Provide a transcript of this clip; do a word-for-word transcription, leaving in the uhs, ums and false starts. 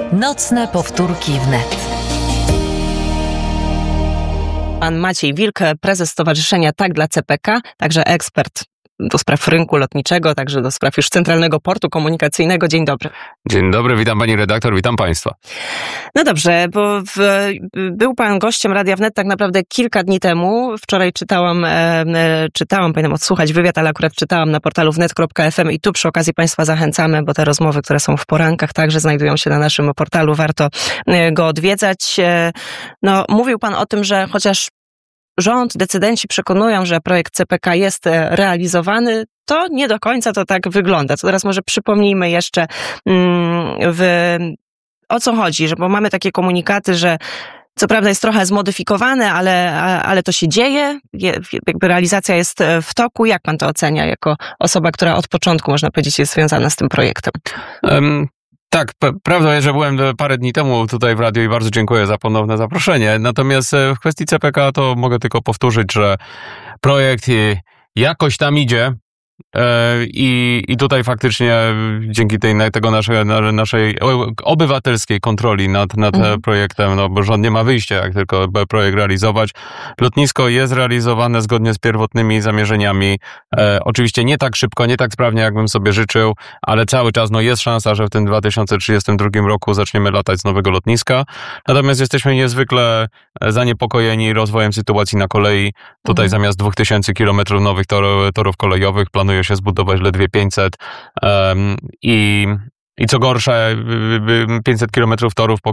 Nocne powtórki wnet. Pan Maciej Wilk, prezes Stowarzyszenia Tak dla C P K, także ekspert do spraw rynku lotniczego, także do spraw już Centralnego Portu Komunikacyjnego. Dzień dobry. Dzień dobry, witam pani redaktor, witam państwa. No dobrze, bo w, był pan gościem Radia Wnet tak naprawdę kilka dni temu. Wczoraj czytałam, e, czytałam, powinnam odsłuchać wywiad, ale akurat czytałam na portalu wnet kropka f m i tu przy okazji państwa zachęcamy, bo te rozmowy, które są w porankach, także znajdują się na naszym portalu, warto go odwiedzać. No, mówił pan o tym, że chociaż rząd, decydenci przekonują, że projekt C P K jest realizowany, to nie do końca to tak wygląda. To teraz może przypomnijmy jeszcze w, o co chodzi, że bo mamy takie komunikaty, że co prawda jest trochę zmodyfikowane, ale, ale to się dzieje, jakby realizacja jest w toku. Jak pan to ocenia jako osoba, która od początku, można powiedzieć, jest związana z tym projektem? Um. Tak, p- prawda jest, że byłem parę dni temu tutaj w radiu i bardzo dziękuję za ponowne zaproszenie. Natomiast w kwestii C P K to mogę tylko powtórzyć, że projekt jakoś tam idzie i, i tutaj faktycznie dzięki tej, tego naszej, naszej obywatelskiej kontroli nad, nad mhm. projektem, no bo rząd nie ma wyjścia, jak tylko projekt realizować. Lotnisko jest realizowane zgodnie z pierwotnymi zamierzeniami. E, oczywiście nie tak szybko, nie tak sprawnie, jakbym sobie życzył, ale cały czas no, jest szansa, że w tym dwa tysiące trzydziestym drugim roku zaczniemy latać z nowego lotniska. Natomiast jesteśmy niezwykle zaniepokojeni rozwojem sytuacji na kolei. Tutaj mhm. zamiast dwóch tysięcy kilometrów nowych tor, torów kolejowych planuje się zbudować ledwie pięćset um, i, i co gorsza pięćset kilometrów torów, po